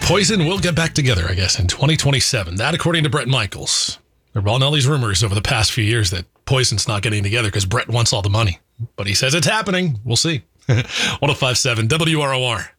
Poison will get back together, I guess, in 2027. That, according to Bret Michaels. There have been all these rumors over the past few years that Poison's not getting together because Bret wants all the money. But he says it's happening. We'll see. 105.7 WROR.